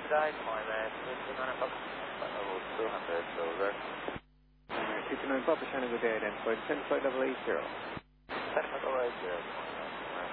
guide climate, 59 Papa, flight level 200, over. 59 Papa, China, good day, and flight 10, flight level 80. 10 flight level 80.